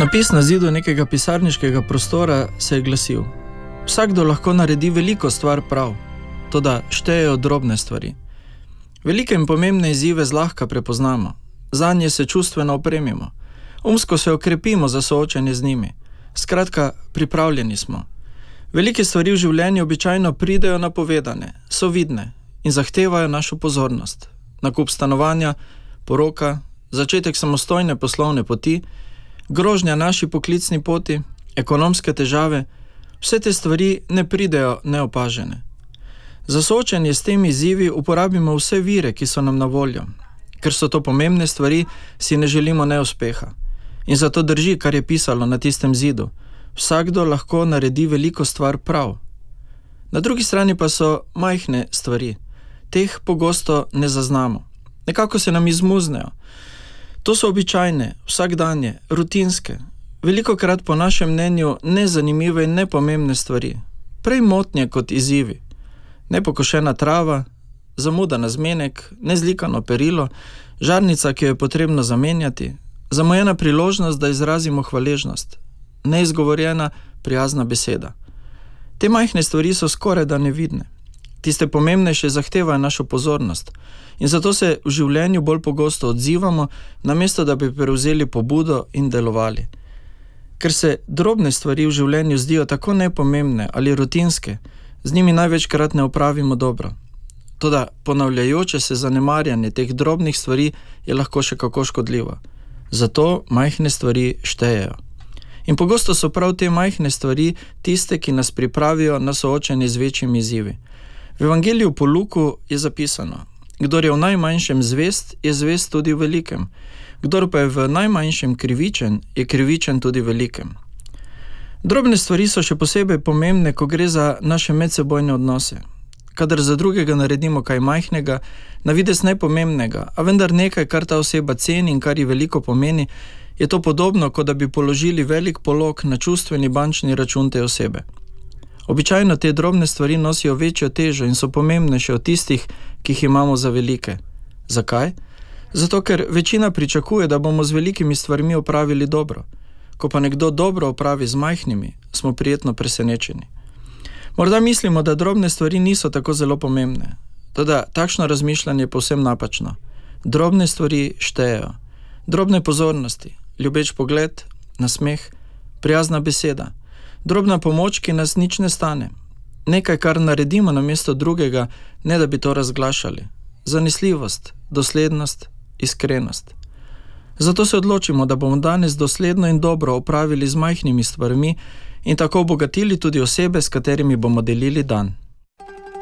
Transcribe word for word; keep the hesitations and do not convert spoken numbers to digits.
Napis na zidu nekega pisarniškega prostora se je glasil: vsakdo lahko naredi veliko stvar prav, toda štejejo drobne stvari. Velike in pomembne izzive zlahka prepoznamo, zanje se čustveno opremimo, umsko se okrepimo za soočanje z njimi. Skratka, pripravljeni smo. Velike stvari v življenju običajno pridejo napovedane, so vidne in zahtevajo našo pozornost. Nakup stanovanja, poroka, začetek samostojne poslovne poti, grožnja naši poklicni poti, ekonomske težave, vse te stvari ne pridejo neopažene. Za soočanje s temi izzivi uporabimo vse vire, ki so nam na voljo. Ker so to pomembne stvari, si ne želimo neuspeha. In zato drži, kar je pisalo na tistem zidu: vsakdo lahko naredi veliko stvar prav. Na drugi strani pa so majhne stvari. Teh pogosto ne zaznamo. Nekako se nam izmuznejo. To so običajne, vsakdanje, rutinske, velikokrat po našem mnenju nezanimive in nepomembne stvari. Prej motnje kot izzivi. Nepokošena trava, zamuda na zmenek, nezlikano perilo, žarnica, ki jo je potrebno zamenjati, zamujena priložnost, da izrazimo hvaležnost, neizgovorjena, prijazna beseda. Te majhne stvari so skoraj da nevidne. Tiste pomembnejše zahtevajo našo pozornost in zato se v življenju bolj pogosto odzivamo, namesto da bi prevzeli pobudo in delovali. Ker se drobne stvari v življenju zdijo tako nepomembne ali rutinske, z njimi največkrat ne opravimo dobro. Toda ponavljajoče se zanemarjanje teh drobnih stvari je lahko še kako škodljivo. Zato majhne stvari štejejo. In pogosto so prav te majhne stvari tiste, ki nas pripravijo na soočenje z večjimi izzivi. V Evangeliju po Luku je zapisano: kdor je v najmanjšem zvest, je zvest tudi v velikem. Kdor pa je v najmanjšem krivičen, je krivičen tudi v velikem. Drobne stvari so še posebej pomembne, ko gre za naše medsebojne odnose. Kadar za drugega naredimo kaj majhnega, na videz nepomembnega, a vendar nekaj, kar ta oseba ceni in kar ji veliko pomeni, je to podobno, kot da bi položili velik polog na čustveni bančni račun te osebe. Običajno te drobne stvari nosijo večjo težo in so pomembnejše od tistih, ki jih imamo za velike. Zakaj? Zato, ker večina pričakuje, da bomo z velikimi stvarmi opravili dobro. Ko pa nekdo dobro opravi z majhnimi, smo prijetno presenečeni. Morda mislimo, da drobne stvari niso tako zelo pomembne. Toda takšno razmišljanje je povsem napačno. Drobne stvari štejejo. Drobne pozornosti, ljubeč pogled, nasmeh, prijazna beseda, drobna pomoč, ki nas nič ne stane. Nekaj, kar naredimo namesto drugega, ne da bi to razglašali. Zanesljivost, doslednost, iskrenost. Zato se odločimo, da bomo danes dosledno in dobro opravili z majhnimi stvarmi in tako obogatili tudi osebe, s katerimi bomo delili dan.